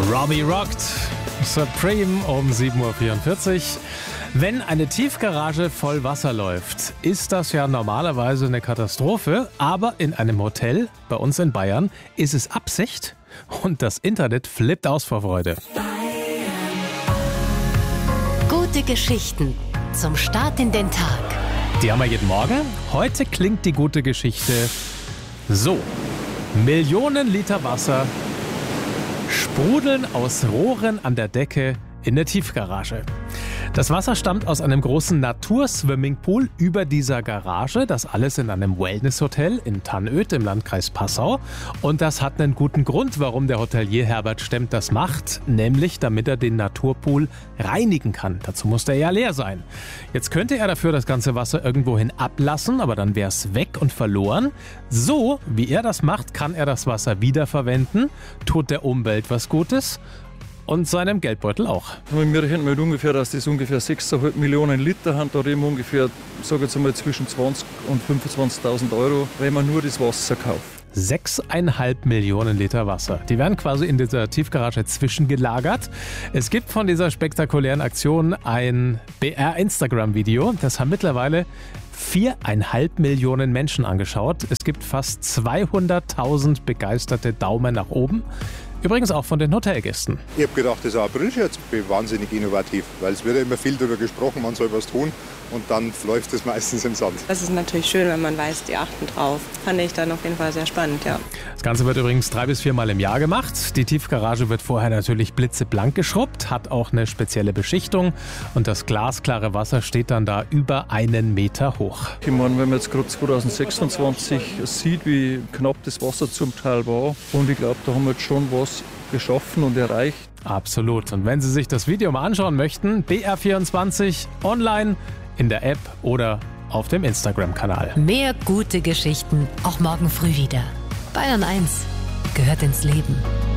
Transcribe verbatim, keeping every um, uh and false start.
Robbie rockt. Supreme um sieben Uhr vierundvierzig. Wenn eine Tiefgarage voll Wasser läuft, ist das ja normalerweise eine Katastrophe. Aber in einem Hotel bei uns in Bayern ist es Absicht und das Internet flippt aus vor Freude. Gute Geschichten zum Start in den Tag. Die haben wir jeden Morgen. Heute klingt die gute Geschichte so. Millionen Liter Wasser sprudeln aus Rohren an der Decke in der Tiefgarage. Das Wasser stammt aus einem großen Naturswimmingpool über dieser Garage. Das alles in einem Wellnesshotel in Tannöd im Landkreis Passau. Und das hat einen guten Grund, warum der Hotelier Herbert Stemmt das macht. Nämlich, damit er den Naturpool reinigen kann. Dazu muss der ja leer sein. Jetzt könnte er dafür das ganze Wasser irgendwohin ablassen, aber dann wäre es weg und verloren. So, wie er das macht, kann er das Wasser wiederverwenden, tut der Umwelt was Gutes. Und seinem Geldbeutel auch. Wir rechnen mit ungefähr, dass das ungefähr sechs Komma fünf Millionen Liter haben. Da reden wir ungefähr, sage jetzt einmal, zwischen zwanzig und fünfundzwanzigtausend Euro, wenn man nur das Wasser kauft. sechseinhalb Millionen Liter Wasser. Die werden quasi in dieser Tiefgarage zwischengelagert. Es gibt von dieser spektakulären Aktion ein B R-Instagram-Video. Das haben mittlerweile viereinhalb Millionen Menschen angeschaut. Es gibt fast zweihunderttausend begeisterte Daumen nach oben. Übrigens auch von den Hotelgästen. Ich habe gedacht, das ist ein Aprilscherz, wahnsinnig innovativ, weil es wird ja immer viel darüber gesprochen, man soll was tun und dann läuft es meistens im Sand. Das ist natürlich schön, wenn man weiß, die achten drauf. Fand ich dann auf jeden Fall sehr spannend, ja. Das Ganze wird übrigens drei bis viermal im Jahr gemacht. Die Tiefgarage wird vorher natürlich blitzeblank geschrubbt, hat auch eine spezielle Beschichtung und das glasklare Wasser steht dann da über einen Meter hoch. Ich meine, wenn man jetzt gerade zwanzig sechsundzwanzig sieht, wie knapp das Wasser zum Teil war, und ich glaube, da haben wir jetzt schon was geschaffen und erreicht. Absolut. Und wenn Sie sich das Video mal anschauen möchten, B R vierundzwanzig online, in der App oder auf dem Instagram-Kanal. Mehr gute Geschichten auch morgen früh wieder. Bayern eins gehört ins Leben.